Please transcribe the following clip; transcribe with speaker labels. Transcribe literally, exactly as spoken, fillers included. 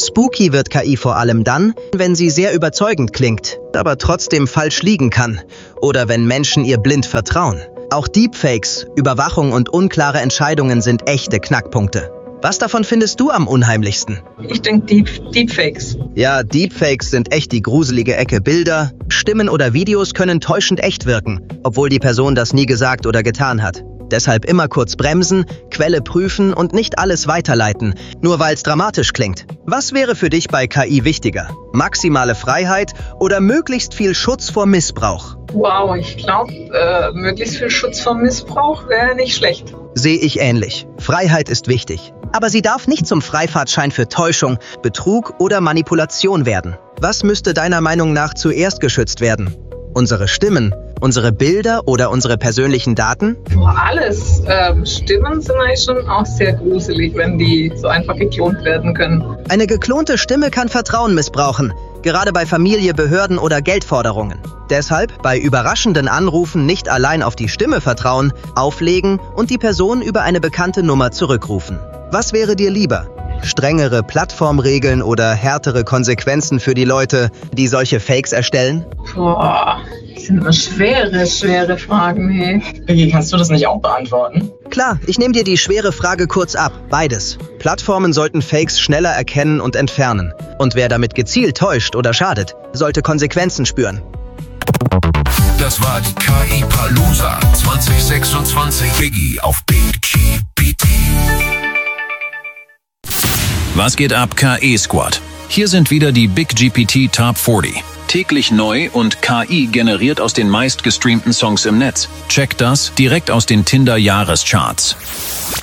Speaker 1: Spooky wird K I vor allem dann, wenn sie sehr überzeugend klingt, aber trotzdem falsch liegen kann. Oder wenn Menschen ihr blind vertrauen. Auch Deepfakes, Überwachung und unklare Entscheidungen sind echte Knackpunkte. Was davon findest du am unheimlichsten?
Speaker 2: Ich denke Deep, Deepfakes.
Speaker 1: Ja, Deepfakes sind echt die gruselige Ecke. Bilder, Stimmen oder Videos können täuschend echt wirken, obwohl die Person das nie gesagt oder getan hat. Deshalb immer kurz bremsen, Quelle prüfen und nicht alles weiterleiten, nur weil es dramatisch klingt. Was wäre für dich bei K I wichtiger? Maximale Freiheit oder möglichst viel Schutz vor Missbrauch?
Speaker 2: Wow, ich glaube, äh, möglichst viel Schutz vor Missbrauch wäre nicht schlecht.
Speaker 1: Sehe ich ähnlich. Freiheit ist wichtig. Aber sie darf nicht zum Freifahrtschein für Täuschung, Betrug oder Manipulation werden. Was müsste deiner Meinung nach zuerst geschützt werden? Unsere Stimmen, unsere Bilder oder unsere persönlichen Daten?
Speaker 2: Boah, alles. Ähm, Stimmen sind eigentlich schon auch sehr gruselig, wenn die so einfach geklont werden können.
Speaker 1: Eine geklonte Stimme kann Vertrauen missbrauchen, gerade bei Familie, Behörden oder Geldforderungen. Deshalb bei überraschenden Anrufen nicht allein auf die Stimme vertrauen, auflegen und die Person über eine bekannte Nummer zurückrufen. Was wäre dir lieber? Strengere Plattformregeln oder härtere Konsequenzen für die Leute, die solche Fakes erstellen?
Speaker 2: Boah, das sind immer schwere, schwere Fragen, hey.
Speaker 3: Vicky, kannst du das nicht auch beantworten?
Speaker 1: Klar, ich nehme dir die schwere Frage kurz ab. Beides. Plattformen sollten Fakes schneller erkennen und entfernen. Und wer damit gezielt täuscht oder schadet, sollte Konsequenzen spüren.
Speaker 4: Das war die K I-Palooza zwanzig sechsundzwanzig. Biggie auf Big G P T.
Speaker 5: Was geht ab, K I-Squad? Hier sind wieder die Big G P T Top vierzig. Täglich neu und K I generiert aus den meistgestreamten Songs im Netz. Checkt das direkt aus den Tinder-Jahrescharts.